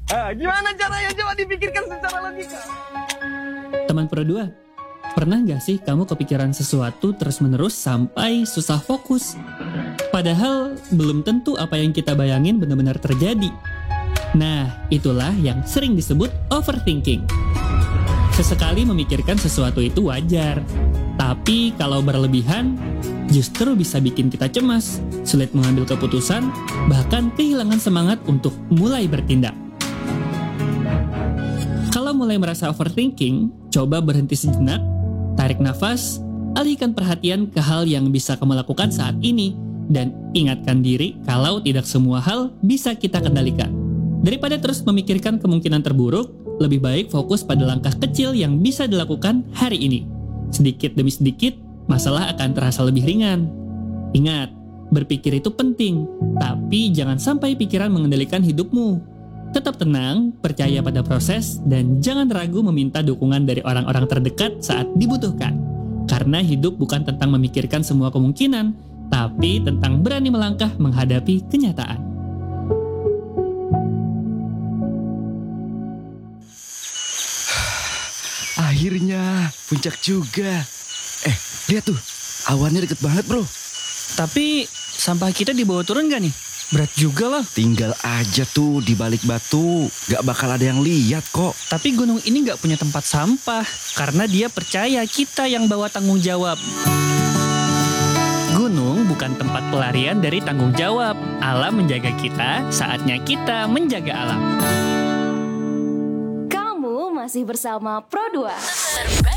Gimana caranya? Coba dipikirkan secara logika. Teman Pro 2, pernah nggak sih kamu kepikiran sesuatu terus-menerus sampai susah fokus? Padahal belum tentu apa yang kita bayangin benar-benar terjadi. Nah, itulah yang sering disebut overthinking. Sesekali memikirkan sesuatu itu wajar, tapi kalau berlebihan, justru bisa bikin kita cemas, sulit mengambil keputusan, bahkan kehilangan semangat untuk mulai bertindak. Kalau mulai merasa overthinking, coba berhenti sejenak, tarik nafas, alihkan perhatian ke hal yang bisa kamu lakukan saat ini, dan ingatkan diri kalau tidak semua hal bisa kita kendalikan. Daripada terus memikirkan kemungkinan terburuk, lebih baik fokus pada langkah kecil yang bisa dilakukan hari ini. Sedikit demi sedikit, masalah akan terasa lebih ringan. Ingat, berpikir itu penting, tapi jangan sampai pikiran mengendalikan hidupmu. Tetap tenang, percaya pada proses, dan jangan ragu meminta dukungan dari orang-orang terdekat saat dibutuhkan. Karena hidup bukan tentang memikirkan semua kemungkinan, tapi tentang berani melangkah menghadapi kenyataan. Akhirnya, puncak juga. Lihat tuh, awannya deket banget bro. Tapi sampah kita dibawa turun gak nih? Berat juga lah. Tinggal aja tuh di balik batu, gak bakal ada yang lihat kok. Tapi gunung ini gak punya tempat sampah, karena dia percaya kita yang bawa tanggung jawab. Gunung bukan tempat pelarian dari tanggung jawab. Alam menjaga kita, saatnya kita menjaga alam. Kamu masih bersama Pro 2.